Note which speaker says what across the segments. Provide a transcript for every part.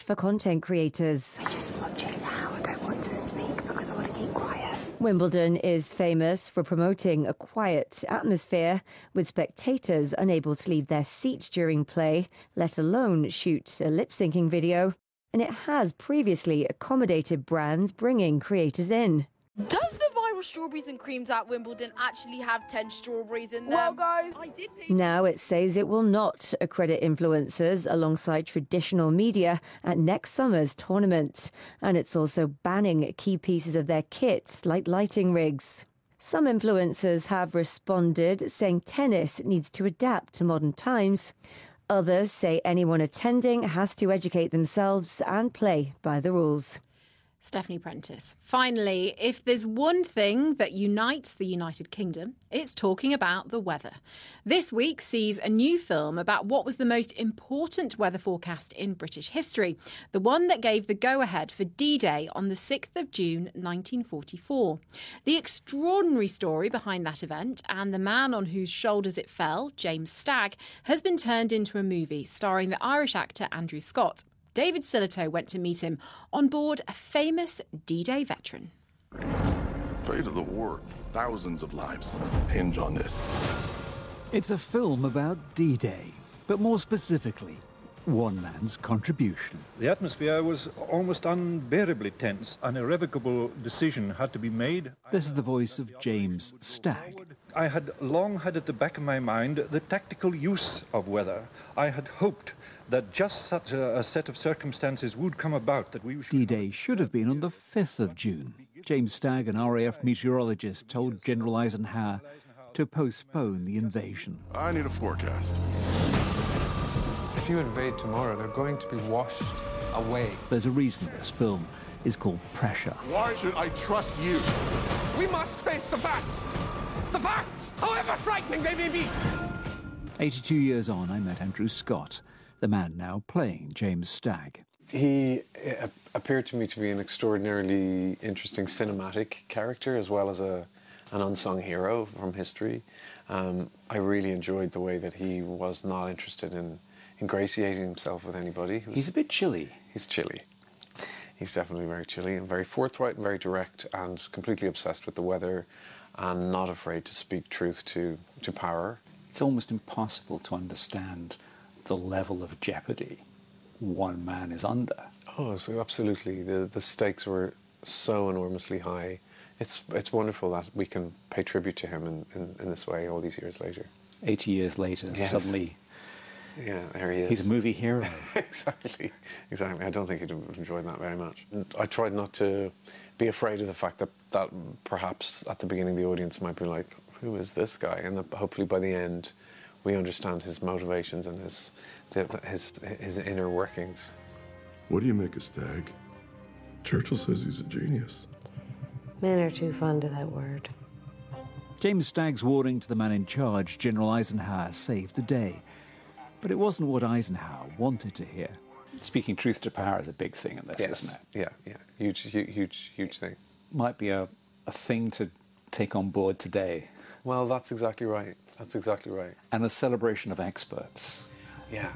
Speaker 1: for content creators.
Speaker 2: I'm just watching now. I don't want to speak because I want to keep quiet.
Speaker 1: Wimbledon is famous for promoting a quiet atmosphere, with spectators unable to leave their seats during play, let alone shoot a lip-syncing video. And it has previously accommodated brands bringing creators in.
Speaker 3: Does the viral strawberries and creams at Wimbledon actually have 10 strawberries in them?
Speaker 4: Well, guys,
Speaker 1: Now it says it will not accredit influencers alongside traditional media at next summer's tournament. And it's also banning key pieces of their kit, like lighting rigs. Some influencers have responded, saying tennis needs to adapt to modern times. Others say anyone attending has to educate themselves and play by the rules.
Speaker 5: Stephanie Prentice. Finally, if there's one thing that unites the United Kingdom, it's talking about the weather. This week sees a new film about what was the most important weather forecast in British history, the one that gave the go-ahead for D-Day on the 6th of June 1944. The extraordinary story behind that event and the man on whose shoulders it fell, James Stagg, has been turned into a movie starring the Irish actor Andrew Scott. David Sillitoe went to meet him on board a famous D-Day veteran.
Speaker 6: Fate of the war, thousands of lives hinge on this.
Speaker 7: It's a film about D-Day, but more specifically, one man's contribution.
Speaker 8: The atmosphere was almost unbearably tense. An irrevocable decision had to be made.
Speaker 7: This is the voice of James Stagg.
Speaker 8: I had long had at the back of my mind the tactical use of weather. I had hoped that just such a set of circumstances would come about that we should...
Speaker 7: D-Day should have been on the 5th of June. James Stagg, an RAF meteorologist, told General Eisenhower to postpone the invasion.
Speaker 6: I need a forecast.
Speaker 9: If you invade tomorrow, they're going to be washed away.
Speaker 7: There's a reason this film is called Pressure.
Speaker 6: Why should I trust you?
Speaker 9: We must face the facts! The facts, however frightening they may be!
Speaker 7: 82 years on, I met Andrew Scott, the man now playing James Stagg.
Speaker 9: He appeared to me to be an extraordinarily interesting cinematic character as well as an unsung hero from history. I really enjoyed the way that he was not interested in ingratiating himself with anybody.
Speaker 7: He's a bit chilly.
Speaker 9: He's chilly. He's definitely very chilly and very forthright and very direct and completely obsessed with the weather and not afraid to speak truth to power.
Speaker 7: It's almost impossible to understand the level of jeopardy one man is under.
Speaker 9: Oh, so absolutely. The stakes were so enormously high. It's wonderful that we can pay tribute to him in this way all these years later.
Speaker 7: 80 years later,
Speaker 9: yes.
Speaker 7: Suddenly...
Speaker 9: Yeah, there he is.
Speaker 7: He's a movie hero.
Speaker 9: Exactly. I don't think he'd have enjoyed that very much. I tried not to be afraid of the fact that perhaps at the beginning the audience might be like, who is this guy? And that hopefully by the end we understand his motivations and his inner workings.
Speaker 6: What do you make of Stagg? Churchill says he's a genius.
Speaker 2: Men are too fond of that word.
Speaker 7: James Stagg's warning to the man in charge, General Eisenhower, saved the day. But it wasn't what Eisenhower wanted to hear. Speaking truth to power is a big thing in this,
Speaker 9: yes.
Speaker 7: isn't it?
Speaker 9: Yeah. Huge thing.
Speaker 7: Might be a thing to take on board today.
Speaker 9: Well, that's exactly right. That's exactly right.
Speaker 7: And a celebration of experts.
Speaker 9: Yeah.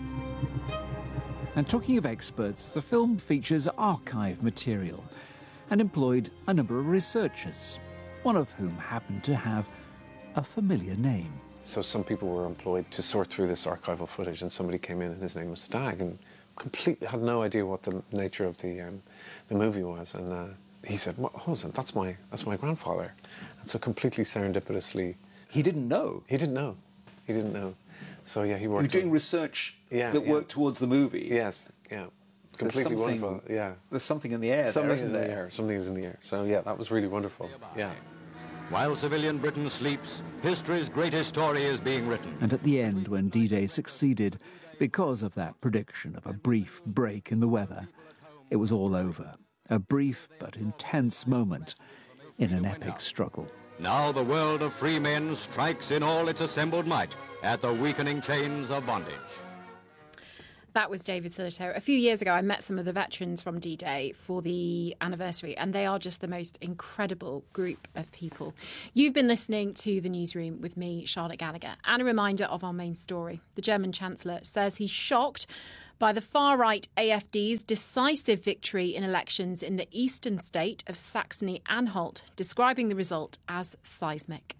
Speaker 7: And talking of experts, the film features archive material and employed a number of researchers, one of whom happened to have a familiar name.
Speaker 9: So some people were employed to sort through this archival footage, and somebody came in and his name was Stagg, and completely had no idea what the nature of the movie was. And he said, that's my grandfather. And so completely serendipitously...
Speaker 7: He didn't know?
Speaker 9: He didn't know. So yeah, he worked...
Speaker 7: You were doing research that worked towards the movie?
Speaker 9: Yes, yeah. Completely wonderful, yeah.
Speaker 7: There's something in the air
Speaker 9: Something is in the air. So yeah, that was really wonderful, yeah.
Speaker 10: While civilian Britain sleeps, history's greatest story is being written.
Speaker 7: And at the end, when D-Day succeeded, because of that prediction of a brief break in the weather, it was all over. A brief but intense moment in an epic struggle.
Speaker 10: Now the world of free men strikes in all its assembled might at the weakening chains of bondage.
Speaker 5: That was David Sillitoe. A few years ago, I met some of the veterans from D-Day for the anniversary, and they are just the most incredible group of people. You've been listening to The Newsroom with me, Charlotte Gallagher, and a reminder of our main story. The German Chancellor says he's shocked by the far-right AfD's decisive victory in elections in the eastern state of Saxony-Anhalt, describing the result as seismic.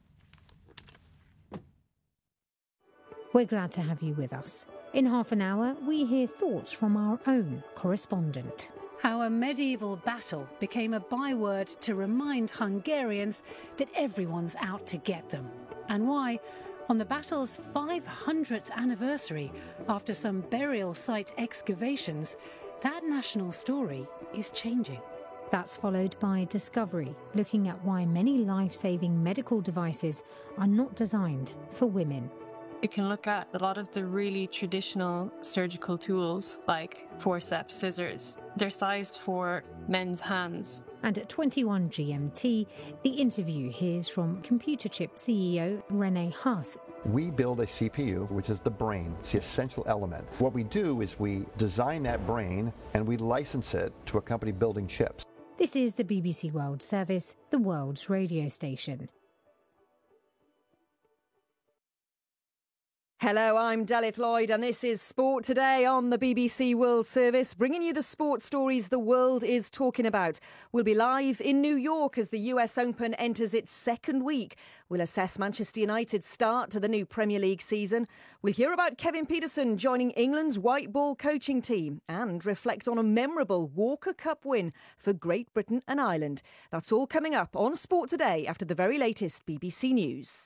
Speaker 4: We're glad to have you with us. In half an hour, we hear thoughts from our own correspondent.
Speaker 11: How a medieval battle became a byword to remind Hungarians that everyone's out to get them. And why, on the battle's 500th anniversary, after some burial site excavations, that national story is changing.
Speaker 4: That's followed by Discovery, looking at why many life-saving medical devices are not designed for women.
Speaker 12: You can look at a lot of the really traditional surgical tools like forceps, scissors. They're sized for men's hands.
Speaker 4: And at 21 GMT, the interview hears from computer chip CEO René Haas.
Speaker 13: We build a CPU, which is the brain. It's the essential element. What we do is we design that brain and we license it to a company building chips.
Speaker 4: This is the BBC World Service, the world's radio station.
Speaker 1: Hello, I'm Delith Lloyd and this is Sport Today on the BBC World Service, bringing you the sport stories the world is talking about. We'll be live in New York as the US Open enters its second week. We'll assess Manchester United's start to the new Premier League season. We'll hear about Kevin Pietersen joining England's white ball coaching team and reflect on a memorable Walker Cup win for Great Britain and Ireland. That's all coming up on Sport Today after the very latest BBC News.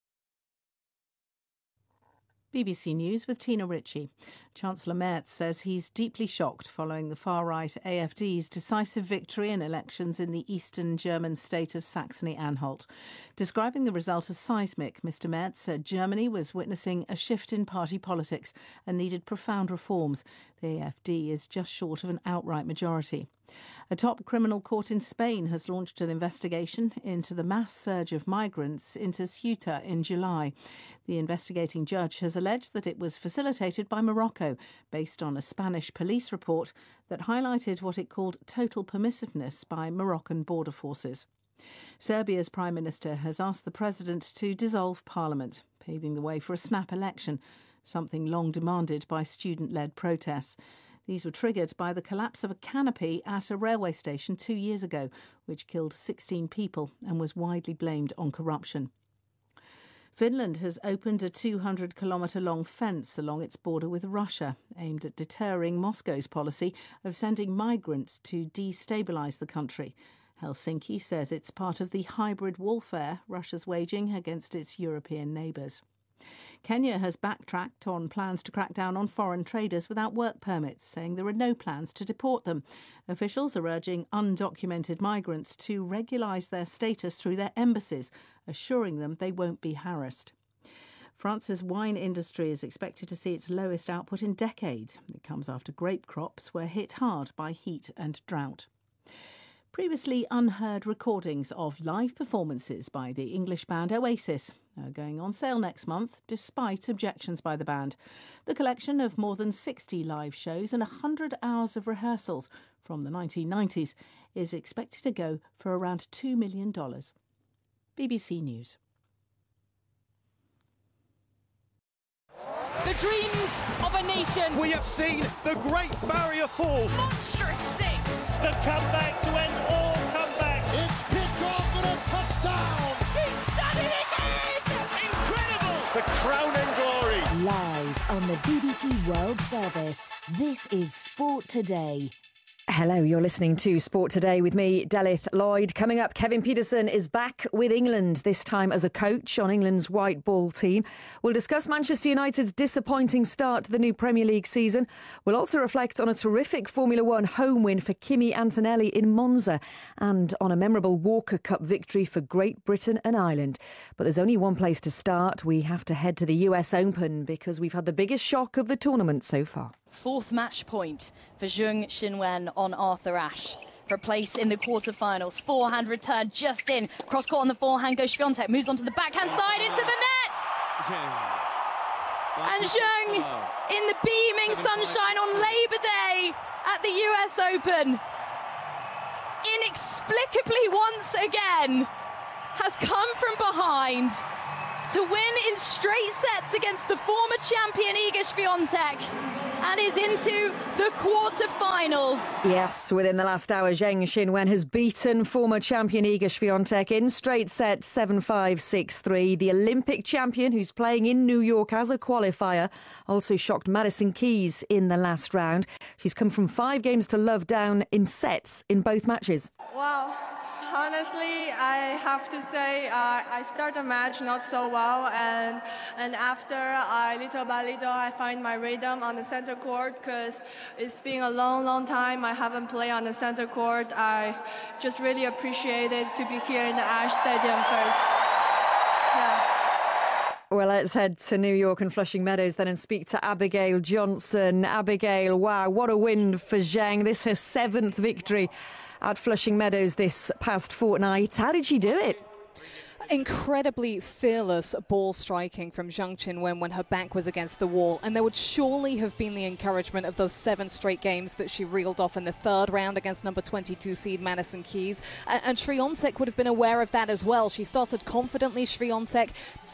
Speaker 14: BBC News with Tina Ritchie. Chancellor Merz says he's deeply shocked following the far-right AfD's decisive victory in elections in the eastern German state of Saxony-Anhalt. Describing the result as seismic, Mr Merz said Germany was witnessing a shift in party politics and needed profound reforms. The AfD is just short of an outright majority. A top criminal court in Spain has launched an investigation into the mass surge of migrants into Ceuta in July. The investigating judge has alleged that it was facilitated by Morocco, based on a Spanish police report that highlighted what it called total permissiveness by Moroccan border forces. Serbia's Prime Minister has asked the president to dissolve parliament, paving the way for a snap election, something long demanded by student-led protests. These were triggered by the collapse of a canopy at a railway station 2 years ago, which killed 16 people and was widely blamed on corruption. Finland has opened a 200-kilometre-long fence along its border with Russia, aimed at deterring Moscow's policy of sending migrants to destabilise the country. Helsinki says it's part of the hybrid warfare Russia's waging against its European neighbours. Kenya has backtracked on plans to crack down on foreign traders without work permits, saying there are no plans to deport them. Officials are urging undocumented migrants to regularise their status through their embassies, assuring them they won't be harassed. France's wine industry is expected to see its lowest output in decades. It comes after grape crops were hit hard by heat and drought. Previously unheard recordings of live performances by the English band Oasis are going on sale next month, despite objections by the band. The collection of more than 60 live shows and 100 hours of rehearsals from the 1990s is expected to go for around $2 million. BBC News.
Speaker 15: The dream of a nation.
Speaker 16: We have seen the Great Barrier Fall.
Speaker 15: Monstrous six.
Speaker 16: The comeback to end all comebacks. It's picked off and a touchdown.
Speaker 15: He's done it again. Incredible.
Speaker 16: The crowning glory.
Speaker 17: Live on the BBC World Service. This is Sport Today.
Speaker 1: Hello, you're listening to Sport Today with me, Delith Lloyd. Coming up, Kevin Pietersen is back with England, this time as a coach on England's white ball team. We'll discuss Manchester United's disappointing start to the new Premier League season. We'll also reflect on a terrific Formula One home win for Kimi Antonelli in Monza and on a memorable Walker Cup victory for Great Britain and Ireland. But there's only one place to start. We have to head to the US Open because we've had the biggest shock of the tournament so far.
Speaker 18: Fourth match point for Zheng Xinwen on Arthur Ashe for a place in the quarterfinals. Forehand return just in. Cross court on the forehand goes Swiatek. Moves onto the backhand side into the net. And Zheng in the beaming sunshine on Labour Day at the US Open. Inexplicably once again has come from behind to win in straight sets against the former champion Iga Swiatek. and is into the quarterfinals.
Speaker 1: Yes, within the last hour, Zheng Xinwen has beaten former champion Iga Swiatek in straight sets 7-5, 6-3. The Olympic champion, who's playing in New York as a qualifier, also shocked Madison Keys in the last round. She's come from 5 games to love down in sets in both matches.
Speaker 19: Wow. Honestly, I have to say I start the match not so well, and after little by little I find my rhythm on the center court, because it's been a long time I haven't played on the center court. I just really appreciate it to be here in the Ash Stadium first. Yeah.
Speaker 1: Well, let's head to New York and Flushing Meadows then and speak to Abigail Johnson. Abigail, wow, what a win for Zheng. This is her 7th victory at Flushing Meadows this past fortnight. How did she do it?
Speaker 20: Incredibly fearless ball striking from Zheng Qinwen when her back was against the wall, and there would surely have been the encouragement of those 7 straight games that she reeled off in the 3rd round against number 22 seed Madison Keys, and Swiatek would have been aware of that as well. She started confidently, Swiatek.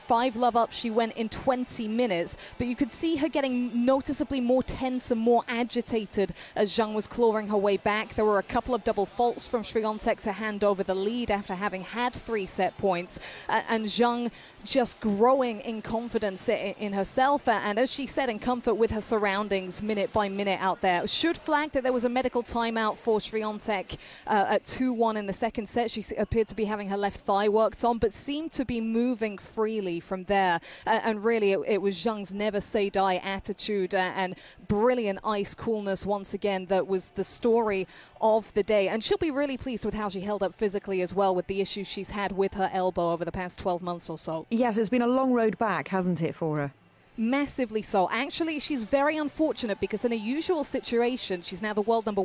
Speaker 20: 5 love up, she went in 20 minutes, but you could see her getting noticeably more tense and more agitated as Zheng was clawing her way back. There were a couple of double faults from Swiatek to hand over the lead after having had 3 set points, and Zheng just growing in confidence in herself, and as she said, in comfort with her surroundings minute by minute out there. Should flag that there was a medical timeout for Swiatek at 2-1 in the 2nd set. She appeared to be having her left thigh worked on, but seemed to be moving freely from there, and really it was Zheng's never say die attitude and brilliant ice coolness once again that was the story of the day, and she'll be really pleased with how she held up physically as well with the issues she's had with her elbow over the past 12 months or so.
Speaker 1: Yes, it's been a long road back, hasn't it, for her?
Speaker 20: Massively so. Actually, she's very unfortunate because in a usual situation, she's now the world number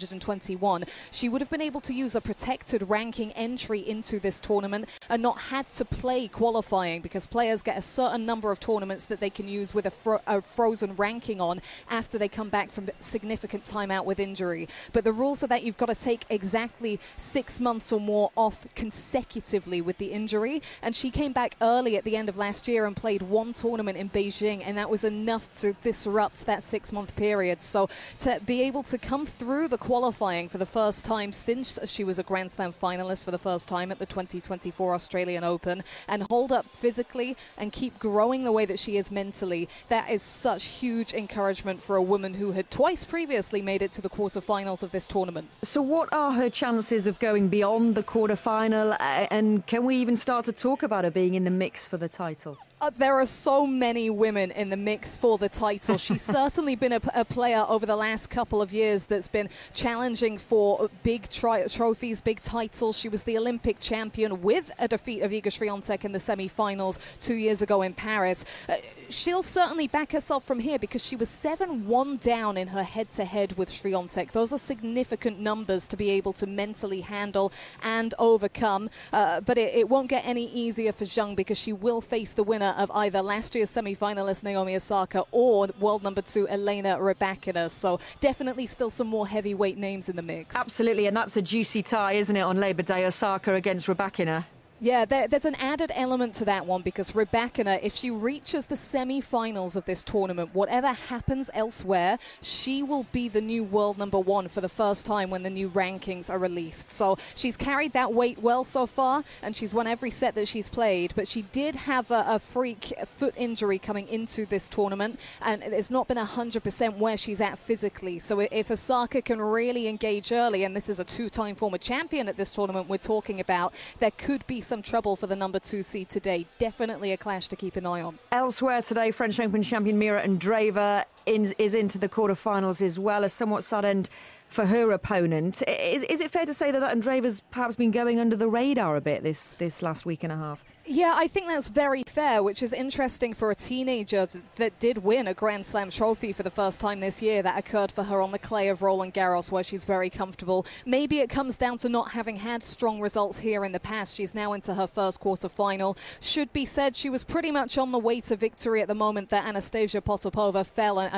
Speaker 20: 121. She would have been able to use a protected ranking entry into this tournament and not had to play qualifying, because players get a certain number of tournaments that they can use with a frozen ranking on after they come back from significant time out with injury. But the rules are that you've got to take exactly 6 months or more off consecutively with the injury, and she came back early at the end of last year and played 1 tournament in Beijing, and that was enough to disrupt that 6-month period. So to be able to come through the qualifying for the first time since she was a Grand Slam finalist for the first time at the 2024 Australian Open, and hold up physically and keep growing the way that she is mentally, that is such huge encouragement for a woman who had twice previously made it to the quarterfinals of this tournament.
Speaker 1: So what are her chances of going beyond the quarterfinal, and can we even start to talk about her being in the mix for the title?
Speaker 20: There are so many women in the mix for the title. She's certainly been a player over the last couple of years that's been challenging for big trophies, big titles. She was the Olympic champion with a defeat of Iga Swiatek in the semi-finals 2 years ago in Paris. She'll certainly back herself from here because she was 7-1 down in her head-to-head with Swiatek. Those are significant numbers to be able to mentally handle and overcome. But it won't get any easier for Zheng, because she will face the winner of either last year's semi-finalist Naomi Osaka or world number 2 Elena Rybakina. So definitely still some more heavyweight names in the mix.
Speaker 1: Absolutely, and that's a juicy tie, isn't it, on Labour Day, Osaka against Rybakina?
Speaker 20: Yeah, there's an added element to that one, because Rybakina, if she reaches the semi-finals of this tournament, whatever happens elsewhere, she will be the new world number 1 for the first time when the new rankings are released. So she's carried that weight well so far, and she's won every set that she's played, but she did have a freak foot injury coming into this tournament, and it's not been 100% where she's at physically. So if Osaka can really engage early, and this is a 2-time former champion at this tournament we're talking about, there could be some trouble for the number 2 seed today. Definitely a clash to keep an eye on.
Speaker 1: Elsewhere today, French Open champion Mira Andreeva is into the quarterfinals as well, a somewhat sad end for her opponent. Is it fair to say that Andreeva's perhaps been going under the radar a bit this last week and a half?
Speaker 20: Yeah, I think that's very fair, which is interesting for a teenager that did win a Grand Slam trophy for the first time this year. That occurred for her on the clay of Roland Garros, where she's very comfortable. Maybe it comes down to not having had strong results here in the past. She's now into her first quarterfinal. Should be said, she was pretty much on the way to victory at the moment that Anastasia Potapova fell and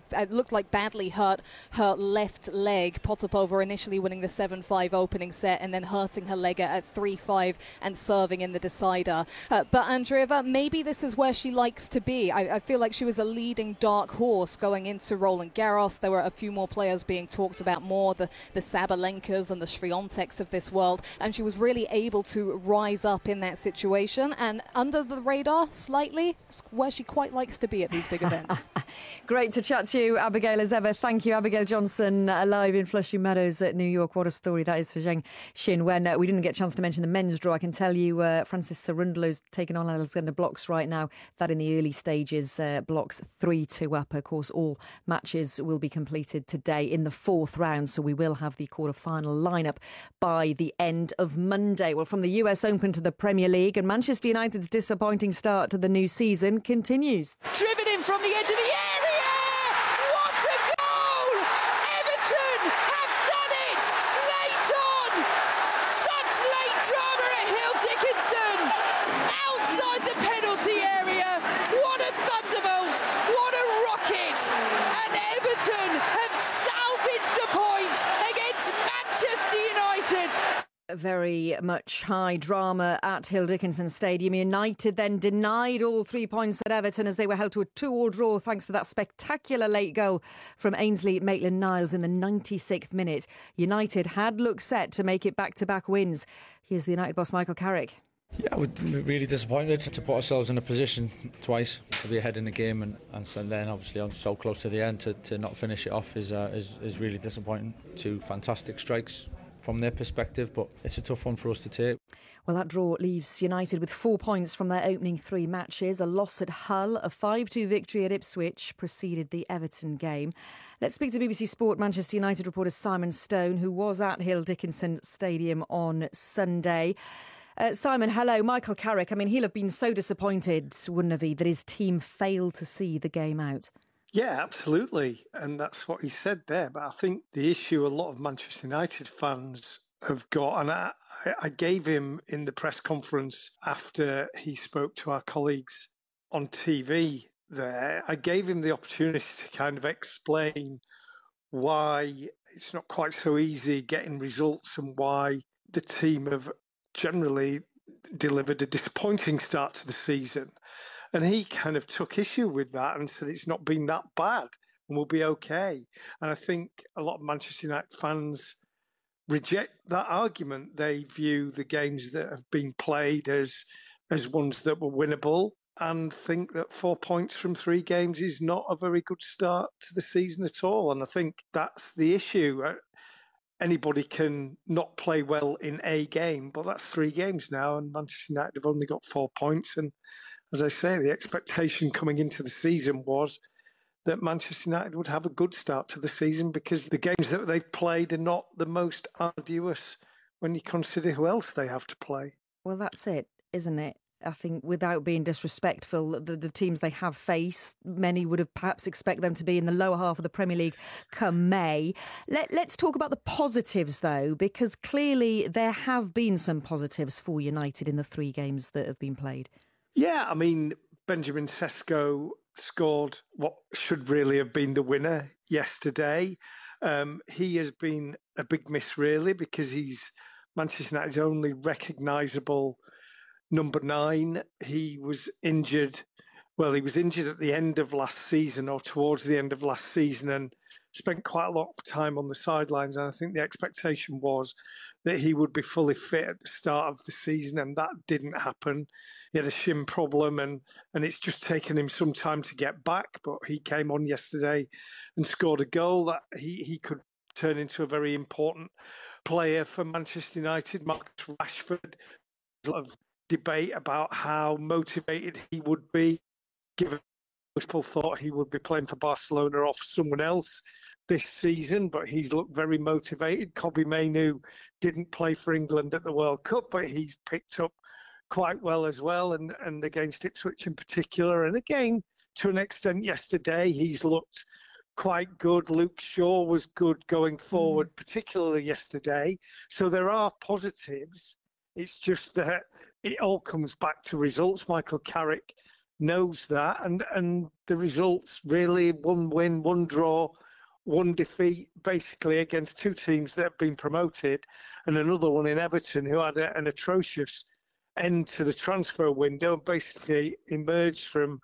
Speaker 20: looked like badly hurt her left leg. Potapova initially winning the 7-5 opening set and then hurting her leg at 3-5 and serving in the decider. But Andreeva, maybe this is where she likes to be. I feel like she was a leading dark horse going into Roland Garros. There were a few more players being talked about more, the Sabalenkas and the Swiatek's of this world, and she was really able to rise up in that situation, and under the radar slightly, where she quite likes to be at these big events.
Speaker 1: Great to chat to you, Abigail, as ever. Thank you, Abigail Johnson, live in Flushing Meadows at New York. What a story that is for Zheng Xinwen. We didn't get a chance to mention the men's draw. I can tell you Francis Cerundolo's taken on Alexander Blocks right now. That in the early stages, Blocks 3-2 up. Of course, all matches will be completed today in the fourth round, so we will have the quarter-final lineup by the end of Monday. Well, from the US Open to the Premier League, and Manchester United's disappointing start to the new season continues.
Speaker 15: Driven in from the edge of the area! What a goal! Everton have done it! Late on! Such late drama at Hill Dickinson! Outside the penalty area! What a thunderbolt! What a rocket! And Everton have salvaged a point against Manchester United!
Speaker 1: Very much high drama at Hill Dickinson Stadium. United then denied all 3 points at Everton as they were held to a 2-2 draw thanks to that spectacular late goal from Ainsley Maitland-Niles in the 96th minute. United had looked set to make it back-to-back wins. Here's the United boss Michael Carrick.
Speaker 21: Yeah, we're really disappointed to put ourselves in a position twice to be ahead in the game and then obviously on so close to the end to not finish it off is really disappointing. Two fantastic strikes from their perspective, but it's a tough one for us to take.
Speaker 1: Well, that draw leaves United with 4 points from their opening 3 matches. A loss at Hull, a 5-2 victory at Ipswich preceded the Everton game. Let's speak to BBC Sport Manchester United reporter Simon Stone, who was at Hill Dickinson Stadium on Sunday. Simon, hello. Michael Carrick, I mean, he'll have been so disappointed, wouldn't he, that his team failed to see the game out?
Speaker 22: Yeah, absolutely. And that's what he said there. But I think the issue a lot of Manchester United fans have got, and I gave him in the press conference after he spoke to our colleagues on TV there, I gave him the opportunity to kind of explain why it's not quite so easy getting results and why the team have generally delivered a disappointing start to the season. And he kind of took issue with that and said it's not been that bad and we'll be okay. And I think a lot of Manchester United fans reject that argument. They view the games that have been played as ones that were winnable and think that 4 points from 3 games is not a very good start to the season at all. And I think that's the issue. Anybody can not play well in a game, but that's 3 games now, and Manchester United have only got 4 points. And as I say, the expectation coming into the season was that Manchester United would have a good start to the season because the games that they've played are not the most arduous when you consider who else they have to play.
Speaker 1: Well, that's it, isn't it? I think without being disrespectful, the teams they have faced, many would have perhaps expect them to be in the lower half of the Premier League come May. Let's talk about the positives, though, because clearly there have been some positives for United in the 3 games that have been played.
Speaker 22: Yeah, I mean, Benjamin Sesko scored what should really have been the winner yesterday. He has been a big miss, really, because he's Manchester United's only recognisable number 9. He was injured. Well, he was injured at the end of last season or towards the end of last season and spent quite a lot of time on the sidelines. And I think the expectation was that he would be fully fit at the start of the season, and that didn't happen. He had a shin problem, and it's just taken him some time to get back. But he came on yesterday and scored a goal that he could turn into a very important player for Manchester United. Marcus Rashford, there's a lot of debate about how motivated he would be, given people thought he would be playing for Barcelona off someone else this season, but he's looked very motivated. Kobbie Mainoo didn't play for England at the World Cup, but he's picked up quite well as well, and against Ipswich in particular. And again, to an extent yesterday, he's looked quite good. Luke Shaw was good going forward, particularly yesterday. So there are positives. It's just that it all comes back to results. Michael Carrick knows that, and the results really: 1 win, 1 draw, 1 defeat, basically against 2 teams that have been promoted, and another one in Everton, who had an atrocious end to the transfer window, and basically emerged from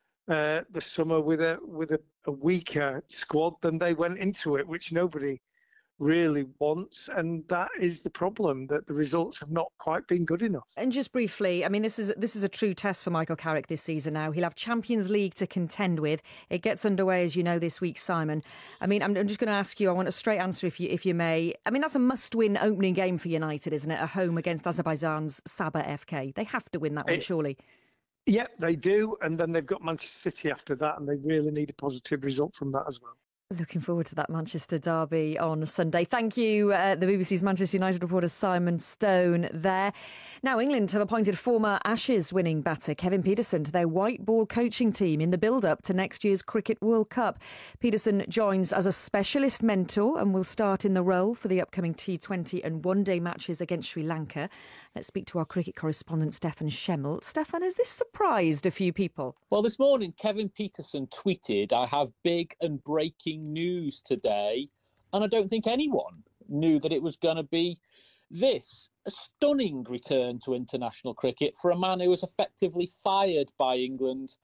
Speaker 22: the summer with a weaker squad than they went into it, which nobody really wants, and that is the problem, that the results have not quite been good enough.
Speaker 3: And just briefly, I mean, this is a true test for Michael Carrick this season now. He'll have Champions League to contend with. It gets underway, as you know, this week, Simon. I mean, I'm just going to ask you, I want a straight answer if you may. I mean, that's a must-win opening game for United, isn't it? At home against Azerbaijan's Sabah FK. They have to win that one, surely.
Speaker 22: Yeah, they do, and then they've got Manchester City after that, and they really need a positive result from that as well.
Speaker 3: Looking forward to that Manchester derby on Sunday. Thank you, the BBC's Manchester United reporter Simon Stone there. Now, England have appointed former Ashes winning batter Kevin Pietersen to their white ball coaching team in the build-up to next year's Cricket World Cup. Pietersen joins as a specialist mentor and will start in the role for the upcoming T20 and one-day matches against Sri Lanka. Let's speak to our cricket correspondent, Stefan Schemmel. Stefan, has this surprised a few people?
Speaker 8: Well, this morning, Kevin Pietersen tweeted, "I have big and breaking news today," and I don't think anyone knew that it was going to be this. A stunning return to international cricket for a man who was effectively fired by England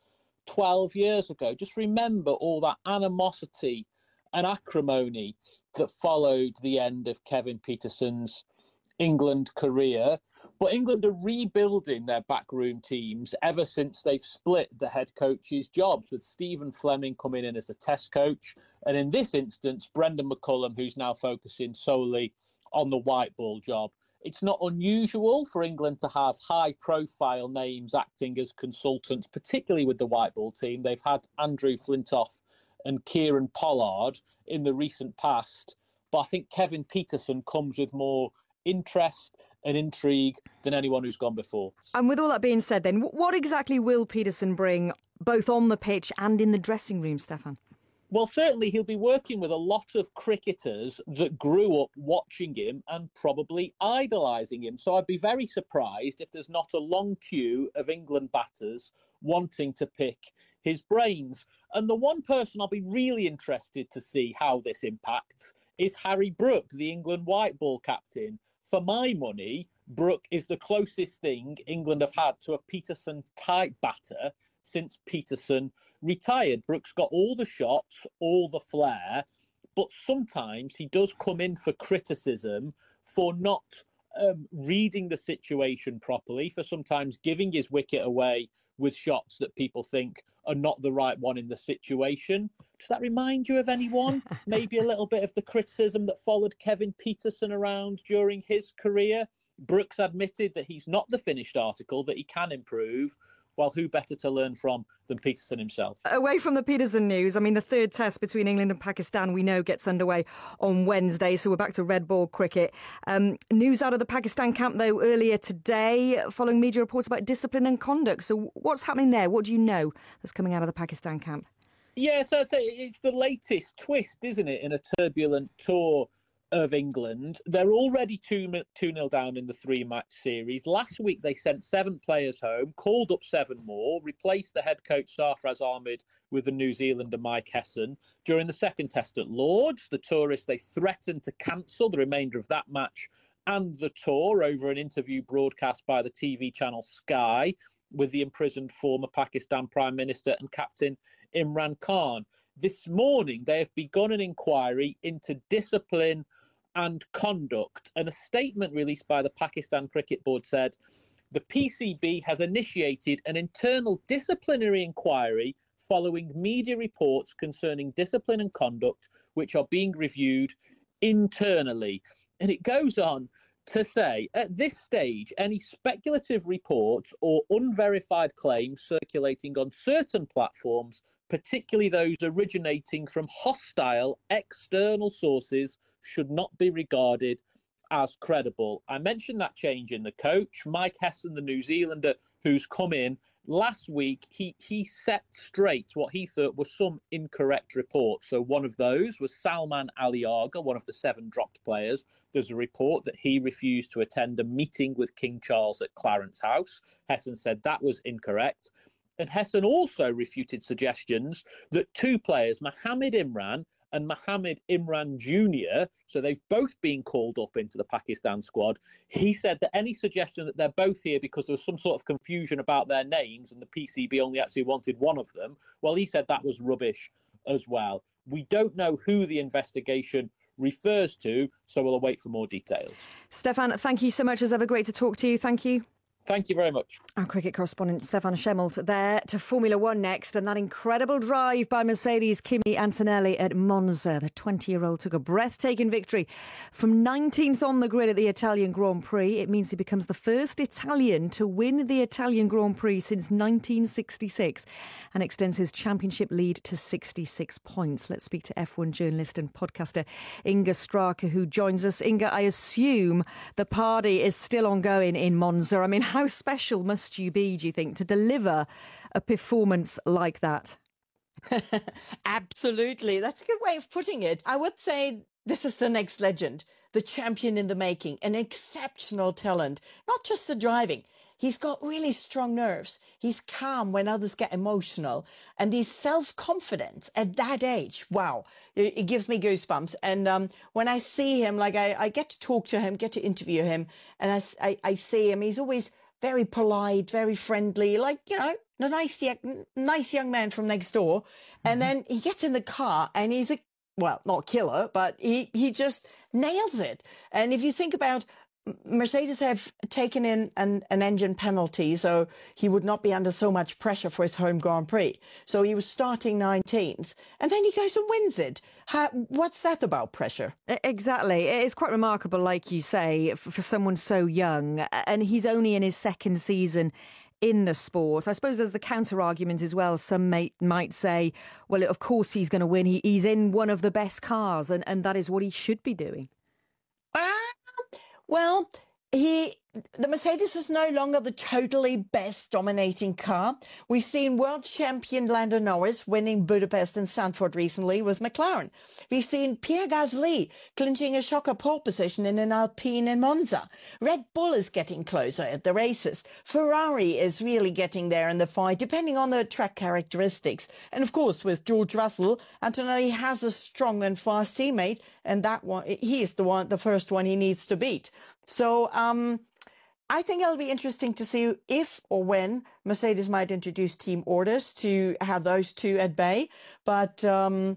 Speaker 8: 12 years ago. Just remember all that animosity and acrimony that followed the end of Kevin Pietersen's England career. But England are rebuilding their backroom teams ever since they've split the head coach's jobs, with Stephen Fleming coming in as the test coach. And in this instance, Brendan McCullum, who's now focusing solely on the white ball job. It's not unusual for England to have high-profile names acting as consultants, particularly with the white ball team. They've had Andrew Flintoff and Kieran Pollard in the recent past. But I think Kevin Pietersen comes with more interest and intrigue than anyone who's gone before.
Speaker 3: And with all that being said then, what exactly will Pietersen bring both on the pitch and in the dressing room, Stefan?
Speaker 8: Well, certainly he'll be working with a lot of cricketers that grew up watching him and probably idolising him. So I'd be very surprised if there's not a long queue of England batters wanting to pick his brains. And the one person I'll be really interested to see how this impacts is Harry Brook, the England white ball captain. For my money, Brook is the closest thing England have had to a Pietersen-type batter since Pietersen retired. Brook's got all the shots, all the flair, but sometimes he does come in for criticism for not reading the situation properly, for sometimes giving his wicket away with shots that people think are not the right one in the situation. Does that remind you of anyone? Maybe a little bit of the criticism that followed Kevin Pietersen around during his career? Brooks admitted that he's not the finished article, that he can improve. Well, who better to learn from than Pietersen himself?
Speaker 3: Away from the Pietersen news, I mean, the third test between England and Pakistan, we know, gets underway on Wednesday, so we're back to red ball cricket. News out of the Pakistan camp, though, earlier today, following media reports about discipline and conduct. So what's happening there? What do you know that's coming out of the Pakistan camp?
Speaker 8: Yeah, so I'd say it's the latest twist, isn't it, in a turbulent tour of England. They're already 2-0 down in the 3-match series. Last week, they sent 7 players home, called up 7 more, replaced the head coach Sarfraz Ahmed with the New Zealander Mike Hesson. During the second test at Lords, the tourists, they threatened to cancel the remainder of that match and the tour over an interview broadcast by the TV channel Sky with the imprisoned former Pakistan Prime Minister and captain Imran Khan. This morning, they have begun an inquiry into discipline and conduct, and a statement released by the Pakistan Cricket Board said the PCB has initiated an internal disciplinary inquiry following media reports concerning discipline and conduct, which are being reviewed internally. And it goes on to say, at this stage, any speculative reports or unverified claims circulating on certain platforms, particularly those originating from hostile external sources, should not be regarded as credible. I mentioned that change in the coach. Mike Hesson, the New Zealander, who's come in last week, he set straight what he thought were some incorrect reports. So one of those was Salman Ali Agha, one of the 7 dropped players. There's a report that he refused to attend a meeting with King Charles at Clarence House. Hesson said that was incorrect. And Hassan also refuted suggestions that two players, Mohammed Imran and Mohammed Imran Jr., so they've both been called up into the Pakistan squad. He said that any suggestion that they're both here because there was some sort of confusion about their names and the PCB only actually wanted one of them, well, he said that was rubbish as well. We don't know who the investigation refers to, so we'll await for more details.
Speaker 3: Stefan, thank you so much. As ever, great to talk to you. Thank you.
Speaker 8: Thank you very much.
Speaker 3: Our cricket correspondent Stefan Schemmelt there to Formula One next, and that incredible drive by Mercedes' Kimi Antonelli at Monza. The 20-year-old took a breathtaking victory from 19th on the grid at the Italian Grand Prix. It means he becomes the first Italian to win the Italian Grand Prix since 1966 and extends his championship lead to 66 points. Let's speak to F1 journalist and podcaster Inga Straka, who joins us. Inga, I assume the party is still ongoing in Monza. I mean, how special must you be, do you think, to deliver a performance like that?
Speaker 2: Absolutely. That's a good way of putting it. I would say this is the next legend, the champion in the making, an exceptional talent, not just the driving. He's got really strong nerves. He's calm when others get emotional. And he's self-confidence at that age. Wow. It gives me goosebumps. And when I see him, like I get to talk to him, get to interview him, and I see him, he's always very polite, very friendly, like, you know, the nice young man from next door. And then he gets in the car and he's well, not killer, but he just nails it. And if you think about Mercedes have taken in an engine penalty, so he would not be under so much pressure for his home Grand Prix. So he was starting 19th, and then he goes and wins it. What's that about pressure?
Speaker 3: Exactly. It's quite remarkable, like you say, for someone so young, and he's only in his second season in the sport. I suppose there's the counter-argument as well. Some might say, well, of course he's going to win. He's in one of the best cars, and that is what he should be doing.
Speaker 2: Well, the Mercedes is no longer the totally best dominating car. We've seen world champion Lando Norris winning Budapest and Zandvoort recently with McLaren. We've seen Pierre Gasly clinching a shocker pole position in an Alpine in Monza. Red Bull is getting closer at the races. Ferrari is really getting there in the fight, depending on the track characteristics. And of course, with George Russell, Antonelli has a strong and fast teammate, and that one, he is the first one he needs to beat. So, I think it'll be interesting to see if or when Mercedes might introduce team orders to have those two at bay. But I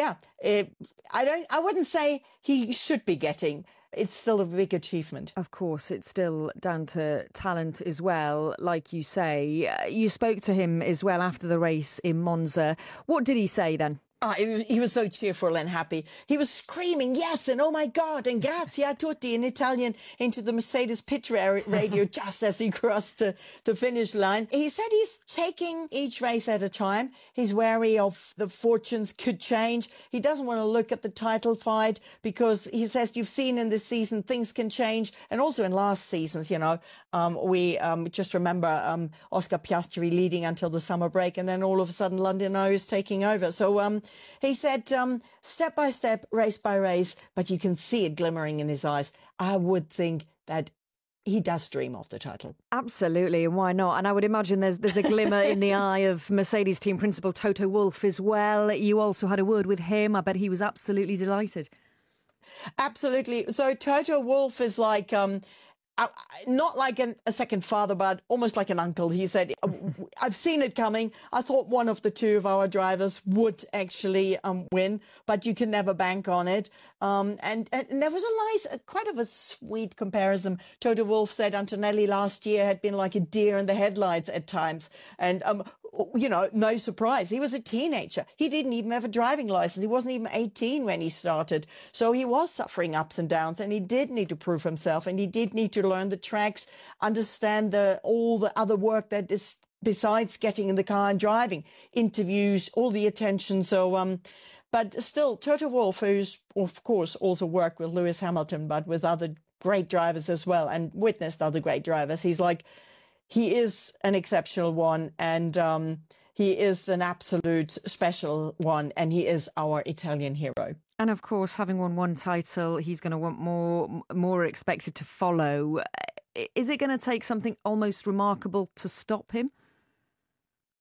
Speaker 2: wouldn't say he should be getting. It's still a big achievement.
Speaker 3: Of course, it's still down to talent as well, like you say. You spoke to him as well after the race in Monza. What did he say then?
Speaker 2: He was so cheerful and happy. He was screaming, yes, and oh my God, and grazie a tutti in Italian into the Mercedes pit radio just as he crossed the finish line. He said he's taking each race at a time. He's wary of the fortunes could change. He doesn't want to look at the title fight because he says you've seen in this season things can change. And also in last seasons, you know, we just remember Oscar Piastri leading until the summer break, and then all of a sudden Lando Norris taking over. So he said, step by step, race by race, but you can see it glimmering in his eyes. I would think that he does dream of the title.
Speaker 3: Absolutely, and why not? And I would imagine there's a glimmer in the eye of Mercedes team principal Toto Wolff as well. You also had a word with him. I bet he was absolutely delighted.
Speaker 2: Absolutely. So Toto Wolff is like... not like a second father, but almost like an uncle. He said, I've seen it coming. I thought one of the two of our drivers would actually win, but you can never bank on it. And there was quite of a sweet comparison. Toto Wolff said Antonelli last year had been like a deer in the headlights at times. And, you know, no surprise. He was a teenager. He didn't even have a driving license. He wasn't even 18 when he started. So he was suffering ups and downs, and he did need to prove himself, and he did need to learn the tracks, understand all the other work that is besides getting in the car and driving, interviews, all the attention. So, but still, Toto Wolff, who's, of course, also worked with Lewis Hamilton, but with other great drivers as well, and witnessed other great drivers, he is an exceptional one, and he is an absolute special one, and he is our Italian hero.
Speaker 3: And of course, having won one title, he's going to want more expected to follow. Is it going to take something almost remarkable to stop him?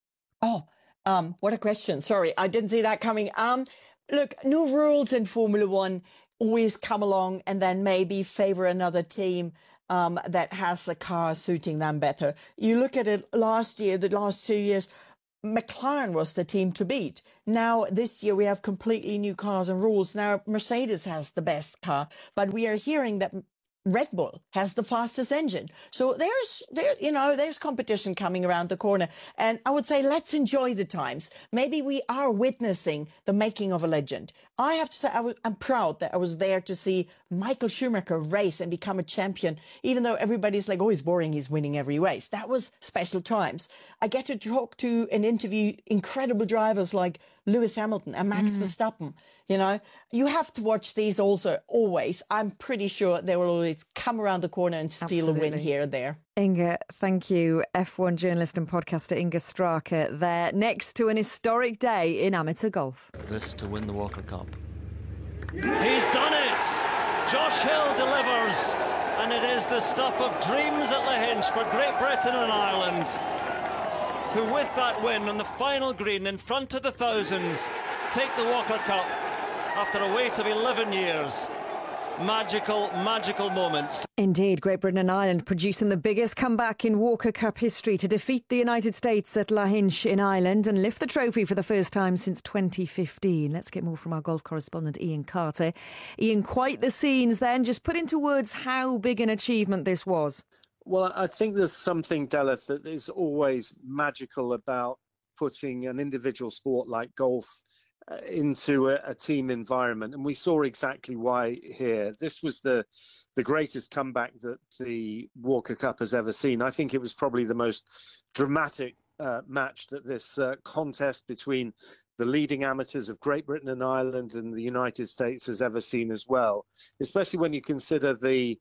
Speaker 2: What a question. Sorry, I didn't see that coming. Look, new rules in Formula One always come along and then maybe favor another team that has a car suiting them better. You look at it last year, the last 2 years, McLaren was the team to beat. Now, this year, we have completely new cars and rules. Now, Mercedes has the best car, but we are hearing that Red Bull has the fastest engine. So there's competition coming around the corner. And I would say, let's enjoy the times. Maybe we are witnessing the making of a legend. I have to say, I'm proud that I was there to see Michael Schumacher race and become a champion, even though everybody's like, oh, he's boring, he's winning every race. That was special times. I get to talk to and interview incredible drivers like Lewis Hamilton and Max Verstappen. You know, you have to watch these also, always. I'm pretty sure they will always come around the corner and steal a win here or there.
Speaker 3: Inga, thank you. F1 journalist and podcaster Inga Straka there, next to an historic day in amateur golf.
Speaker 6: This to win the Walker Cup. He's done it! Josh Hill delivers, and it is the stuff of dreams at Lahinch for Great Britain and Ireland, who with that win on the final green in front of the thousands take the Walker Cup after a wait of 11 years. Magical, magical moments.
Speaker 3: Indeed, Great Britain and Ireland producing the biggest comeback in Walker Cup history to defeat the United States at Lahinch in Ireland and lift the trophy for the first time since 2015. Let's get more from our golf correspondent Ian Carter. Ian, quite the scenes then. Just put into words how big an achievement this was.
Speaker 9: Well, I think there's something, Delith, that is always magical about putting an individual sport like golf into a team environment, and we saw exactly why here. This was the greatest comeback that the Walker Cup has ever seen. I think it was probably the most dramatic match that this contest between the leading amateurs of Great Britain and Ireland and the United States has ever seen as well, especially when you consider the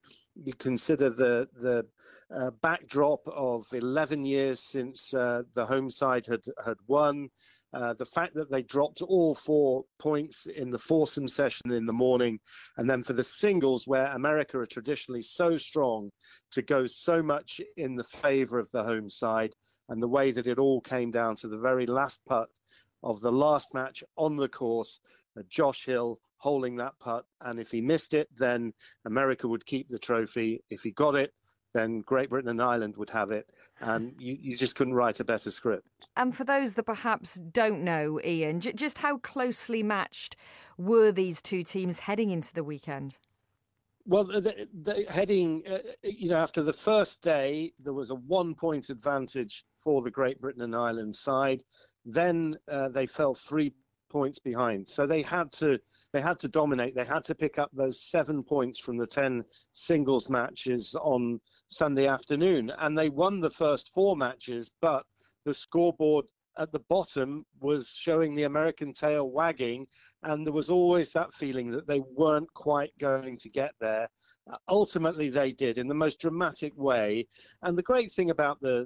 Speaker 9: backdrop of 11 years since the home side had won. The fact that they dropped all 4 points in the foursome session in the morning, and then for the singles, where America are traditionally so strong, to go so much in the favour of the home side, and the way that it all came down to the very last putt of the last match on the course, Josh Hill holding that putt, and if he missed it, then America would keep the trophy. If he got it, then Great Britain and Ireland would have it. And you just couldn't write a better script.
Speaker 3: And for those that perhaps don't know, Ian, just how closely matched were these two teams heading into the weekend?
Speaker 9: Well, heading, after the first day, there was a 1 point advantage for the Great Britain and Ireland side. Then they fell 3 points behind. So they had to dominate. They had to pick up those 7 points from the 10 singles matches on Sunday afternoon. And they won the first 4 matches, but the scoreboard at the bottom was showing the American tail wagging, and there was always that feeling that they weren't quite going to get there. Ultimately, they did in the most dramatic way. And the great thing about the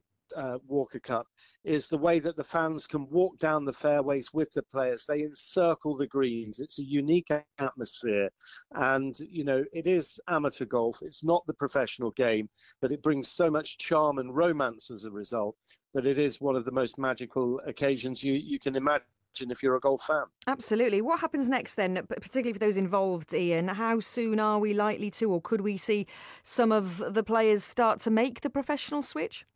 Speaker 9: Walker Cup is the way that the fans can walk down the fairways with the players. They encircle the greens. It's a unique atmosphere, and it is amateur golf. It's not the professional game, but it brings so much charm and romance as a result that it is one of the most magical occasions you can imagine if you're a golf fan.
Speaker 3: Absolutely. What happens next then, particularly for those involved, Ian? How soon are we likely to, or could we see some of the players start to make the professional switch?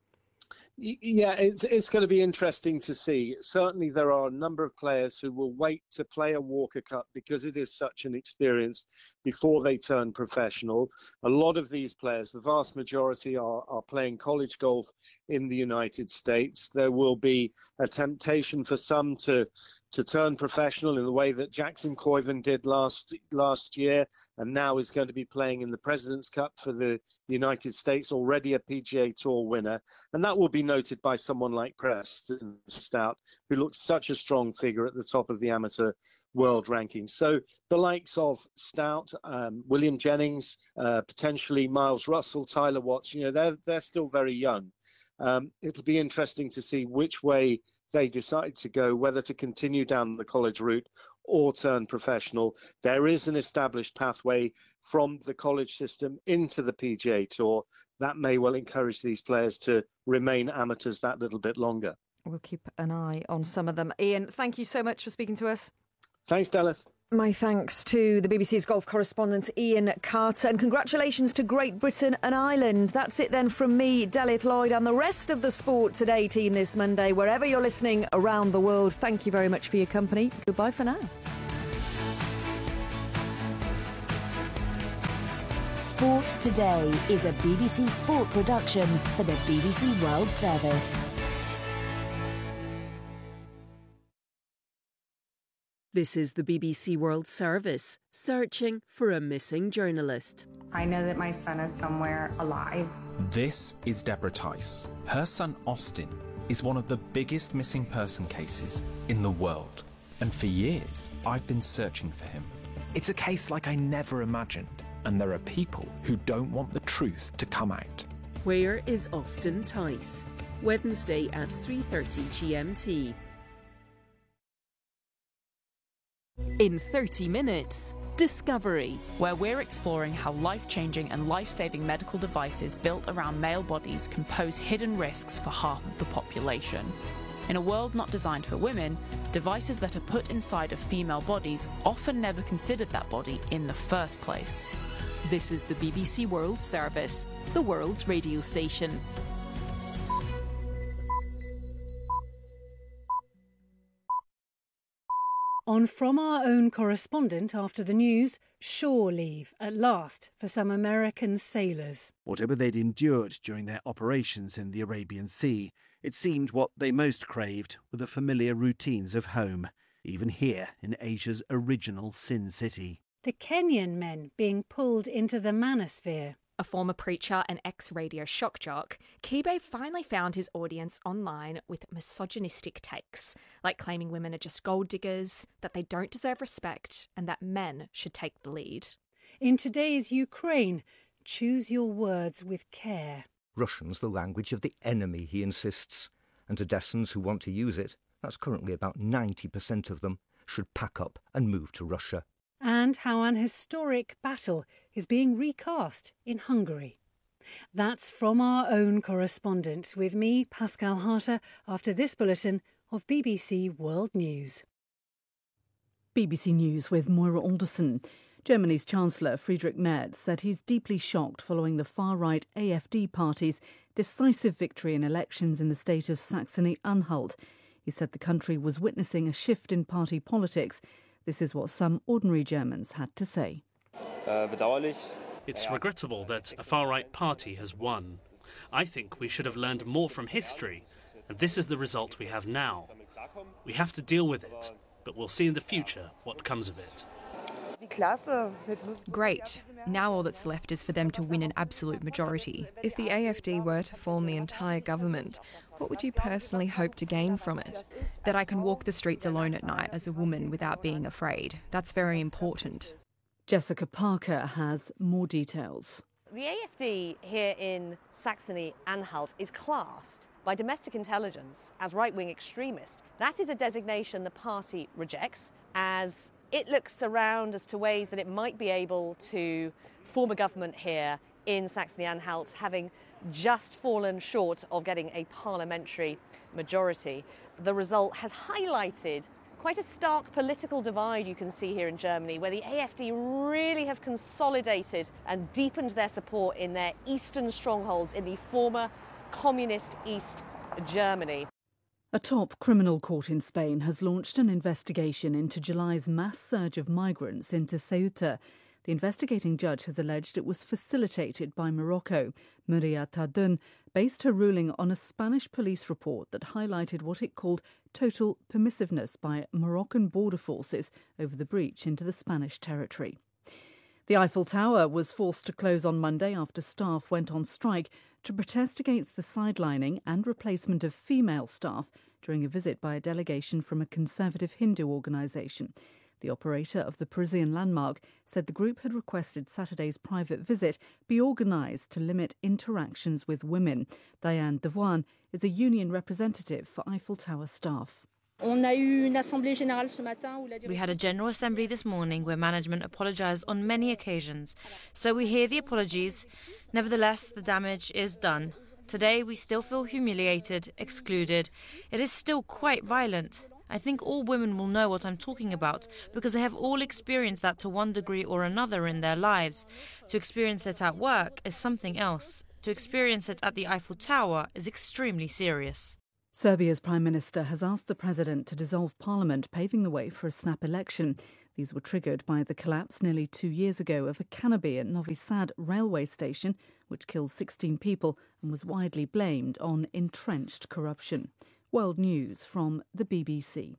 Speaker 9: Yeah, it's going to be interesting to see. Certainly there are a number of players who will wait to play a Walker Cup because it is such an experience before they turn professional. A lot of these players, the vast majority, are playing college golf in the United States. There will be a temptation for some to turn professional in the way that Jackson Koiven did last year, and now is going to be playing in the President's Cup for the United States, already a PGA Tour winner. And that will be noted by someone like Preston Stout, who looks such a strong figure at the top of the amateur world rankings. So the likes of Stout, William Jennings, potentially Miles Russell, Tyler Watts, they're still very young. It'll be interesting to see which way they decide to go, whether to continue down the college route or turn professional. There is an established pathway from the college system into the PGA Tour that may well encourage these players to remain amateurs that little bit longer.
Speaker 3: We'll keep an eye on some of them. Ian, thank you so much for speaking to us.
Speaker 9: Thanks, Delith.
Speaker 3: My thanks to the BBC's golf correspondent Ian Carter, and congratulations to Great Britain and Ireland. That's it then from me, Delith Lloyd, and the rest of the Sport Today team this Monday. Wherever you're listening around the world, thank you very much for your company. Goodbye for now.
Speaker 17: Sport Today is a BBC Sport production for the BBC World Service.
Speaker 7: This is the BBC World Service, searching for a missing journalist.
Speaker 10: I know that my son is somewhere alive.
Speaker 23: This is Deborah Tice. Her son Austin is one of the biggest missing person cases in the world. And for years, I've been searching for him. It's a case like I never imagined. And there are people who don't want the truth to come out.
Speaker 7: Where is Austin Tice? Wednesday at 3:30 GMT. In 30 minutes, Discovery,
Speaker 24: where we're exploring how life-changing and life-saving medical devices built around male bodies can pose hidden risks for half of the population. In a world not designed for women, devices that are put inside of female bodies often never considered that body in the first place.
Speaker 7: This is the BBC World Service, the world's radio station.
Speaker 11: On From Our Own correspondent after the news, shore leave at last for some American sailors.
Speaker 25: Whatever they'd endured during their operations in the Arabian Sea, it seemed what they most craved were the familiar routines of home, even here in Asia's original Sin City.
Speaker 11: The Kenyan men being pulled into the manosphere.
Speaker 26: A former preacher and ex-radio shock jock, Kibe finally found his audience online with misogynistic takes, like claiming women are just gold diggers, that they don't deserve respect, and that men should take the lead.
Speaker 11: In today's Ukraine, choose your words with care.
Speaker 27: Russian's the language of the enemy, he insists, and Odessans who want to use it, that's currently about 90% of them, should pack up and move to Russia.
Speaker 11: And how an historic battle is being recast in Hungary. That's From Our Own correspondent with me, Pascal Harter, after this bulletin of BBC World News.
Speaker 14: BBC News with Moira Alderson. Germany's Chancellor Friedrich Merz said he's deeply shocked following the far-right AfD party's decisive victory in elections in the state of Saxony-Anhalt. He said the country was witnessing a shift in party politics. This is what some ordinary Germans had to say.
Speaker 28: It's regrettable that a far-right party has won. I think we should have learned more from history, and this is the result we have now. We have to deal with it, but we'll see in the future what comes of it.
Speaker 29: Great. Now all that's left is for them to win an absolute majority. If the AfD were to form the entire government, what would you personally hope to gain from it? That I can walk the streets alone at night as a woman without being afraid. That's very important.
Speaker 14: Jessica Parker has more details.
Speaker 30: The AfD here in Saxony-Anhalt is classed by domestic intelligence as right-wing extremist. That is a designation the party rejects, as it looks around as to ways that it might be able to form a government here in Saxony-Anhalt, having just fallen short of getting a parliamentary majority. The result has highlighted quite a stark political divide you can see here in Germany, where the AfD really have consolidated and deepened their support in their eastern strongholds in the former communist East Germany.
Speaker 14: A top criminal court in Spain has launched an investigation into July's mass surge of migrants into Ceuta. The investigating judge has alleged it was facilitated by Morocco. Maria Tardun based her ruling on a Spanish police report that highlighted what it called total permissiveness by Moroccan border forces over the breach into the Spanish territory. The Eiffel Tower was forced to close on Monday after staff went on strike to protest against the sidelining and replacement of female staff during a visit by a delegation from a conservative Hindu organisation. The operator of the Parisian landmark said the group had requested Saturday's private visit be organised to limit interactions with women. Diane Devoine is a union representative for Eiffel Tower staff.
Speaker 31: We had a General Assembly this morning where management apologised on many occasions, so we hear the apologies. Nevertheless, the damage is done. Today we still feel humiliated, excluded. It is still quite violent. I think all women will know what I'm talking about because they have all experienced that to one degree or another in their lives. To experience it at work is something else. To experience it at the Eiffel Tower is extremely serious.
Speaker 1: Serbia's Prime Minister has asked the President to dissolve Parliament, paving the way for a snap election. These were triggered by the collapse nearly 2 years ago of a canopy at Novi Sad railway station, which killed 16 people and was widely blamed on entrenched corruption. World News from the BBC.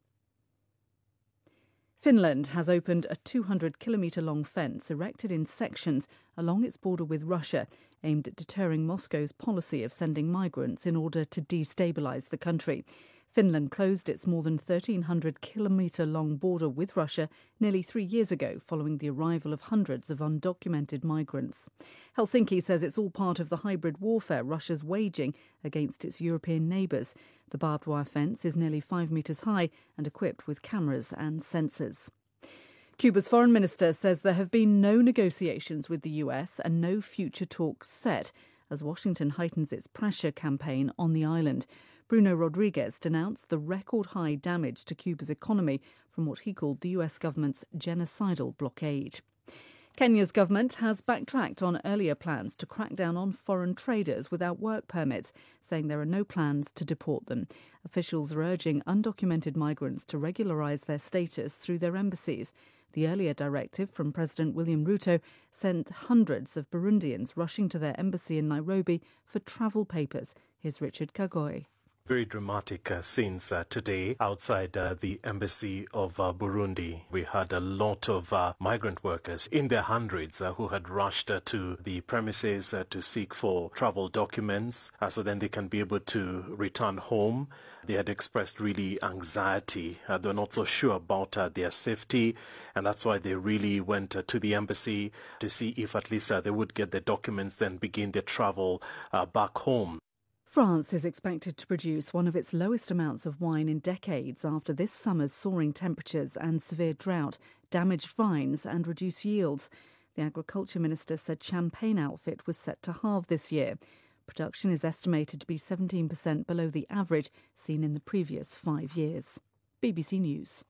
Speaker 1: Finland has opened a 200-kilometre-long fence erected in sections along its border with Russia, aimed at deterring Moscow's policy of sending migrants in order to destabilise the country. Finland closed its more than 1,300-kilometre-long border with Russia nearly 3 years ago, following the arrival of hundreds of undocumented migrants. Helsinki says it's all part of the hybrid warfare Russia's waging against its European neighbours. The barbed wire fence is nearly 5 metres high and equipped with cameras and sensors. Cuba's foreign minister says there have been no negotiations with the US and no future talks set as Washington heightens its pressure campaign on the island. Bruno Rodriguez denounced the record-high damage to Cuba's economy from what he called the US government's genocidal blockade. Kenya's government has backtracked on earlier plans to crack down on foreign traders without work permits, saying there are no plans to deport them. Officials are urging undocumented migrants to regularise their status through their embassies. The earlier directive from President William Ruto sent hundreds of Burundians rushing to their embassy in Nairobi for travel papers. Here's Richard Kagoi.
Speaker 4: Very dramatic scenes today outside the embassy of Burundi. We had a lot of migrant workers in their hundreds who had rushed to the premises to seek for travel documents so then they can be able to return home. They had expressed really anxiety. They're not so sure about their safety, and that's why they really went to the embassy to see if at least they would get the documents, then begin their travel back home.
Speaker 1: France is expected to produce one of its lowest amounts of wine in decades after this summer's soaring temperatures and severe drought damaged vines and reduced yields. The Agriculture Minister said champagne output was set to halve this year. Production is estimated to be 17% below the average seen in the previous 5 years. BBC News.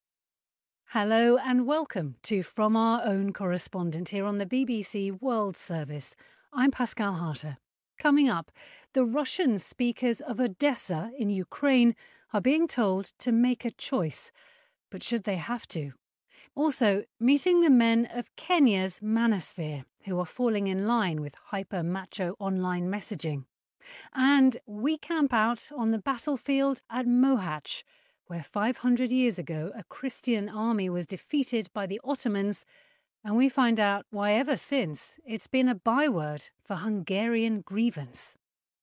Speaker 11: Hello and welcome to From Our Own Correspondent here on the BBC World Service. I'm Pascal Harter. Coming up, the Russian speakers of Odessa in Ukraine are being told to make a choice. But should they have to? Also, meeting the men of Kenya's manosphere, who are falling in line with hyper-macho online messaging. And we camp out on the battlefield at Mohacs, where 500 years ago a Christian army was defeated by the Ottomans, and we find out why ever since it's been a byword for Hungarian grievance.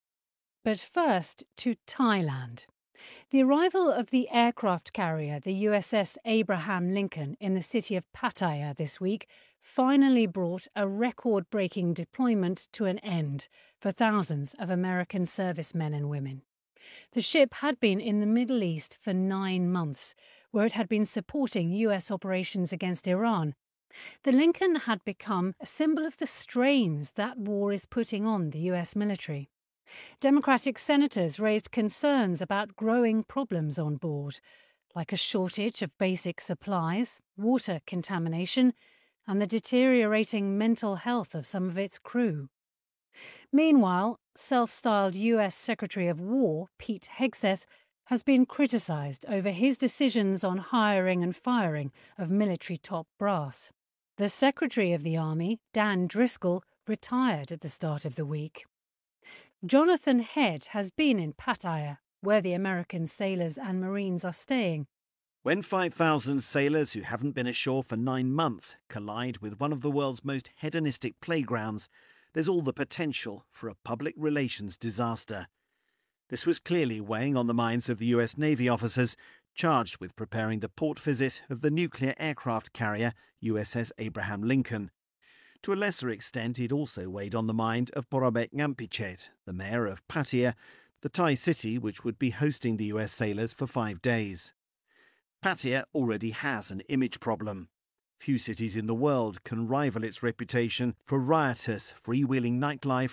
Speaker 11: But first to Thailand. The arrival of the aircraft carrier, the USS Abraham Lincoln, in the city of Pattaya this week finally brought a record-breaking deployment to an end for thousands of American servicemen and women. The ship had been in the Middle East for 9 months, where it had been supporting US operations against Iran. The Lincoln had become a symbol of the strains that war is putting on the US military. Democratic senators raised concerns about growing problems on board, like a shortage of basic supplies, water contamination, and the deteriorating mental health of some of its crew. Meanwhile, self-styled US Secretary of War Pete Hegseth has been criticised over his decisions on hiring and firing of military top brass. The Secretary of the Army, Dan Driscoll, retired at the start of the week. Jonathan Head has been in Pattaya, where the American sailors and Marines are staying.
Speaker 25: When 5,000 sailors who haven't been ashore for 9 months collide with one of the world's most hedonistic playgrounds, there's all the potential for a public relations disaster. This was clearly weighing on the minds of the US Navy officers charged with preparing the port visit of the nuclear aircraft carrier USS Abraham Lincoln. To a lesser extent, it also weighed on the mind of Porabet Ngampichet, the mayor of Pattaya, the Thai city which would be hosting the US sailors for 5 days. Pattaya already has an image problem. Few cities in the world can rival its reputation for riotous, freewheeling nightlife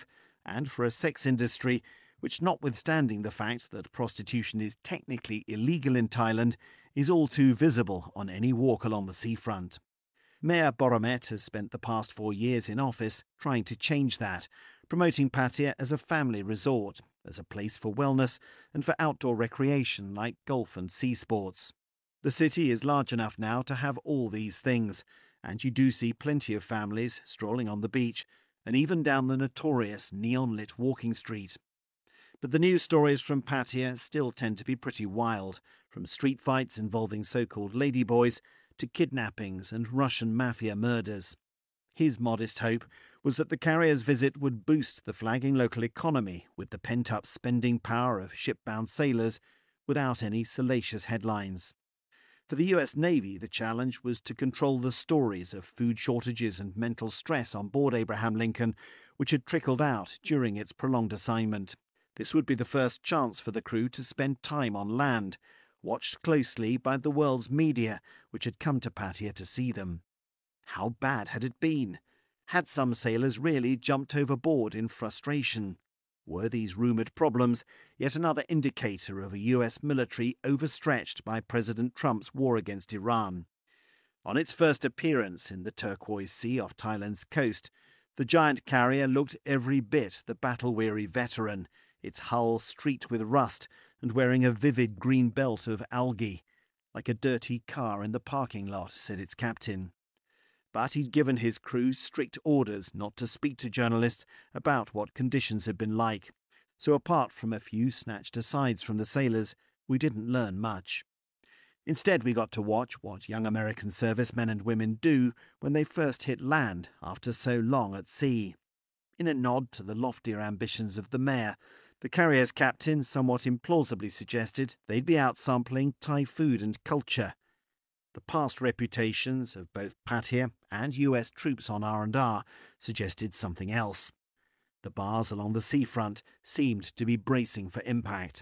Speaker 25: and for a sex industry which, notwithstanding the fact that prostitution is technically illegal in Thailand, is all too visible on any walk along the seafront. Mayor Boromet has spent the past 4 years in office trying to change that, promoting Pattaya as a family resort, as a place for wellness and for outdoor recreation like golf and sea sports. The city is large enough now to have all these things, and you do see plenty of families strolling on the beach and even down the notorious neon-lit walking street. But the news stories from Pattaya still tend to be pretty wild, from street fights involving so-called ladyboys to kidnappings and Russian mafia murders. His modest hope was that the carrier's visit would boost the flagging local economy with the pent-up spending power of ship-bound sailors without any salacious headlines. For the US Navy, the challenge was to control the stories of food shortages and mental stress on board Abraham Lincoln, which had trickled out during its prolonged assignment. This would be the first chance for the crew to spend time on land, watched closely by the world's media, which had come to Pattaya to see them. How bad had it been? Had some sailors really jumped overboard in frustration? Were these rumoured problems yet another indicator of a US military overstretched by President Trump's war against Iran? On its first appearance in the turquoise sea off Thailand's coast, the giant carrier looked every bit the battle-weary veteran, its hull streaked with rust and wearing a vivid green belt of algae, like a dirty car in the parking lot, said its captain. But he'd given his crew strict orders not to speak to journalists about what conditions had been like, so apart from a few snatched asides from the sailors, we didn't learn much. Instead, we got to watch what young American servicemen and women do when they first hit land after so long at sea. In a nod to the loftier ambitions of the mayor, the carrier's captain somewhat implausibly suggested they'd be out sampling Thai food and culture. The past reputations of both Pattaya and US troops on R&R suggested something else. The bars along the seafront seemed to be bracing for impact.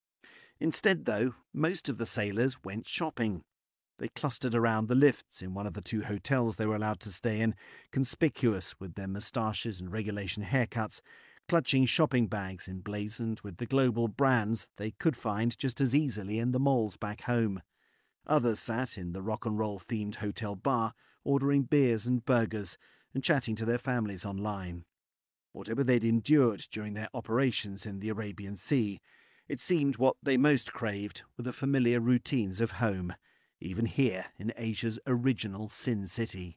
Speaker 25: Instead, though, most of the sailors went shopping. They clustered around the lifts in one of the 2 hotels they were allowed to stay in, conspicuous with their moustaches and regulation haircuts, clutching shopping bags emblazoned with the global brands they could find just as easily in the malls back home. Others sat in the rock-and-roll themed hotel bar, ordering beers and burgers and chatting to their families online. Whatever they'd endured during their operations in the Arabian Sea, it seemed what they most craved were the familiar routines of home, even here in Asia's original Sin City.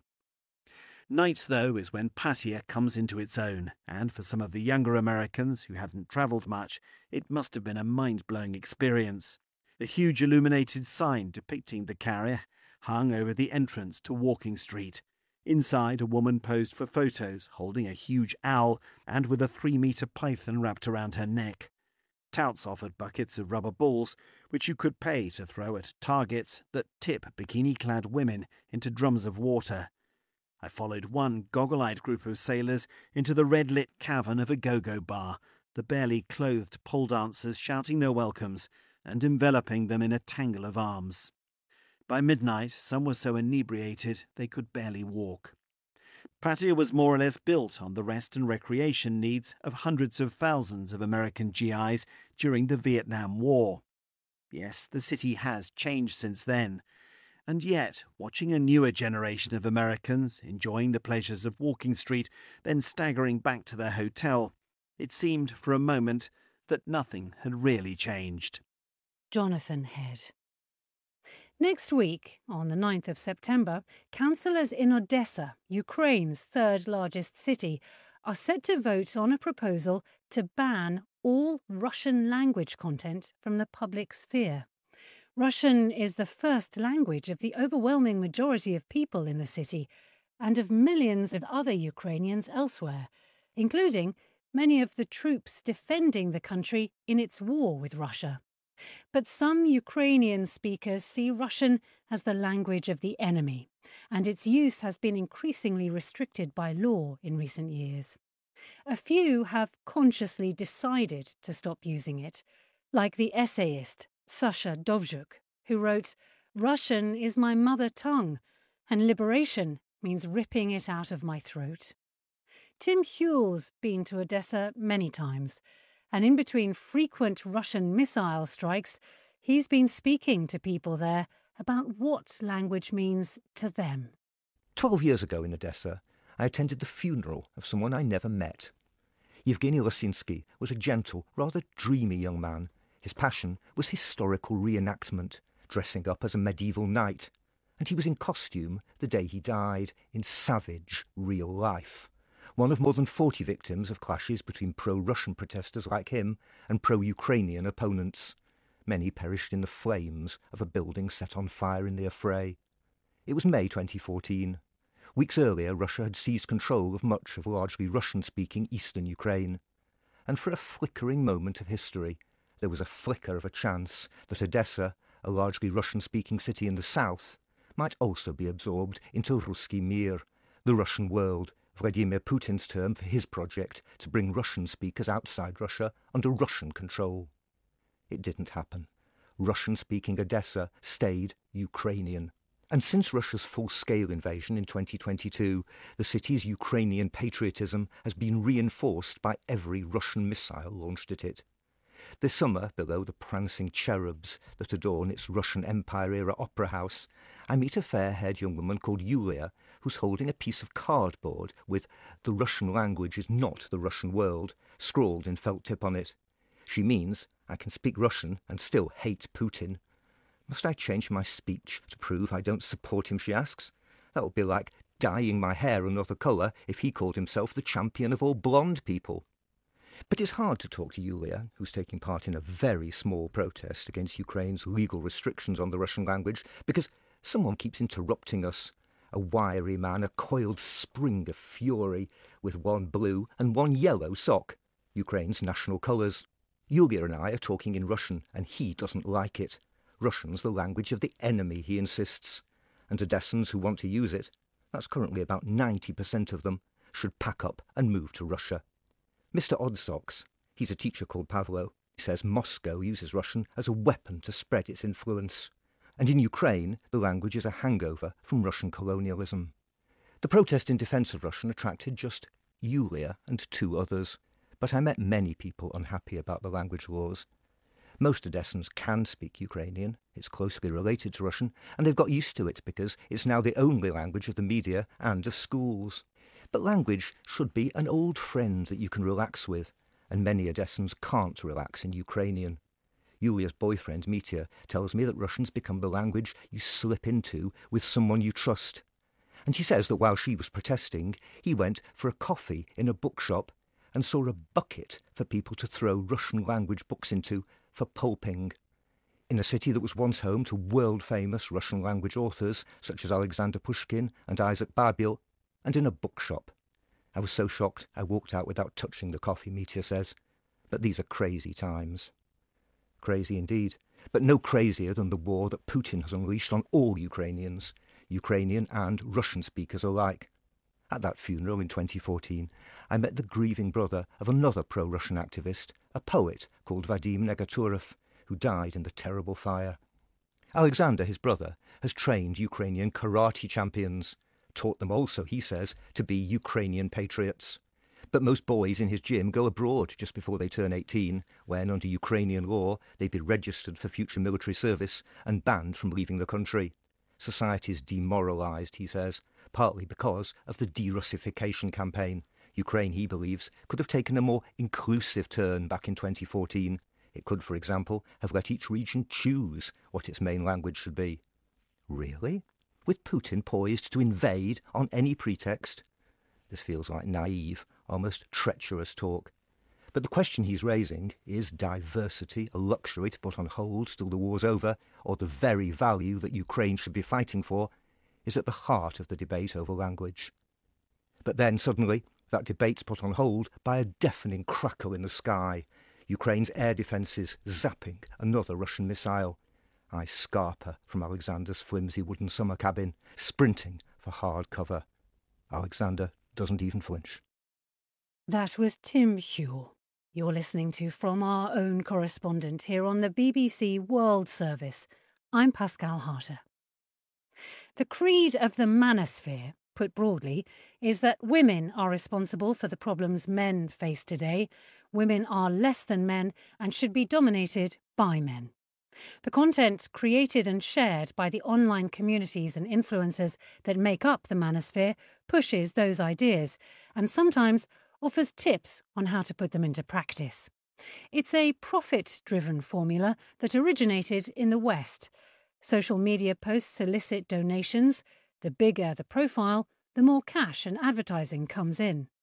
Speaker 25: Night, though, is when Pattaya comes into its own, and for some of the younger Americans who hadn't travelled much, it must have been a mind-blowing experience. A huge illuminated sign depicting the carrier hung over the entrance to Walking Street. Inside, a woman posed for photos, holding a huge owl and with a 3-metre python wrapped around her neck. Touts offered buckets of rubber balls, which you could pay to throw at targets that tip bikini-clad women into drums of water. I followed one goggle-eyed group of sailors into the red-lit cavern of a go-go bar, the barely clothed pole dancers shouting their welcomes and enveloping them in a tangle of arms. By midnight, some were so inebriated they could barely walk. Pattaya was more or less built on the rest and recreation needs of hundreds of thousands of American GIs during the Vietnam War. Yes, the city has changed since then. And yet, watching a newer generation of Americans enjoying the pleasures of Walking Street, then staggering back to their hotel, it seemed for a moment that nothing had really changed.
Speaker 11: Jonathan Head. Next week, on the 9th of September, councillors in Odessa, Ukraine's third largest city, are set to vote on a proposal to ban all Russian language content from the public sphere. Russian is the first language of the overwhelming majority of people in the city and of millions of other Ukrainians elsewhere, including many of the troops defending the country in its war with Russia. But some Ukrainian speakers see Russian as the language of the enemy, and its use has been increasingly restricted by law in recent years. A few have consciously decided to stop using it, like the essayist Sasha Dovzhuk, who wrote, "Russian is my mother tongue, and liberation means ripping it out of my throat." Tim Huell's been to Odessa many times, and in between frequent Russian missile strikes, he's been speaking to people there about what language means to them.
Speaker 27: 12 years ago in Odessa, I attended the funeral of someone I never met. Yevgeny Losinsky was a gentle, rather dreamy young man. His passion was historical reenactment, dressing up as a medieval knight, and he was in costume the day he died, in savage real life. One of more than 40 victims of clashes between pro-Russian protesters like him and pro-Ukrainian opponents. Many perished in the flames of a building set on fire in the affray. It was May 2014. Weeks earlier, Russia had seized control of much of largely Russian-speaking eastern Ukraine. And for a flickering moment of history, there was a flicker of a chance that Odessa, a largely Russian-speaking city in the south, might also be absorbed into Ruski Mir, the Russian world, Vladimir Putin's term for his project to bring Russian speakers outside Russia under Russian control. It didn't happen. Russian-speaking Odessa stayed Ukrainian. And since Russia's full-scale invasion in 2022, the city's Ukrainian patriotism has been reinforced by every Russian missile launched at it. This summer, below the prancing cherubs that adorn its Russian Empire-era opera house, I meet a fair-haired young woman called Yulia, who's holding a piece of cardboard with "The Russian language is not the Russian world" scrawled in felt tip on it. She means, I can speak Russian and still hate Putin. Must I change my speech to prove I don't support him, she asks? That would be like dyeing my hair another colour if he called himself the champion of all blonde people. But it's hard to talk to Yulia, who's taking part in a very small protest against Ukraine's legal restrictions on the Russian language, because someone keeps interrupting us. A wiry man, a coiled spring of fury, with one blue and one yellow sock, Ukraine's national colours. Yulia and I are talking in Russian, and he doesn't like it. Russian's the language of the enemy, he insists. And Odessans who want to use it, that's currently about 90% of them, should pack up and move to Russia. Mr. Oddsocks, he's a teacher called Pavlo, says Moscow uses Russian as a weapon to spread its influence. And in Ukraine, the language is a hangover from Russian colonialism. The protest in defence of Russian attracted just Yulia and 2 others, but I met many people unhappy about the language laws. Most Odessans can speak Ukrainian, it's closely related to Russian, and they've got used to it because it's now the only language of the media and of schools. But language should be an old friend that you can relax with, and many Odessans can't relax in Ukrainian. Yulia's boyfriend, Mitya, tells me that Russian's become the language you slip into with someone you trust. And she says that while she was protesting, he went for a coffee in a bookshop and saw a bucket for people to throw Russian language books into for pulping. In a city that was once home to world-famous Russian language authors such as Alexander Pushkin and Isaac Babel, and in a bookshop. I was so shocked I walked out without touching the coffee, Mitya says. But these are crazy times. Crazy indeed, but no crazier than the war that Putin has unleashed on all Ukrainians, Ukrainian and Russian speakers alike. At that funeral in 2014, I met the grieving brother of another pro-Russian activist, a poet called Vadim Negaturov, who died in the terrible fire. Alexander, his brother, has trained Ukrainian karate champions, taught them also, he says, to be Ukrainian patriots. But most boys in his gym go abroad just before they turn 18, when, under Ukrainian law, they'd be registered for future military service and banned from leaving the country. Society's demoralised, he says, partly because of the de-Russification campaign. Ukraine, he believes, could have taken a more inclusive turn back in 2014. It could, for example, have let each region choose what its main language should be. Really? With Putin poised to invade on any pretext? This feels like naive, almost treacherous talk. But the question he's raising, is diversity a luxury to put on hold till the war's over, or the very value that Ukraine should be fighting for, is at the heart of the debate over language. But then, suddenly, that debate's put on hold by a deafening crackle in the sky, Ukraine's air defences zapping another Russian missile. I scarper from Alexander's flimsy wooden summer cabin, sprinting for hard cover. Alexander doesn't even flinch.
Speaker 11: That was Tim Huell. You're listening to From Our Own Correspondent here on the BBC World Service. I'm Pascal Harter. The creed of the manosphere put broadly, is that women are responsible for the problems men face today. Women are less than men and should be dominated by men. The content created and shared by the online communities and influencers that make up the manosphere pushes those ideas and sometimes offers tips on how to put them into practice. It's a profit-driven formula that originated in the West. Social media posts solicit donations. The bigger the profile, the more cash and advertising comes in.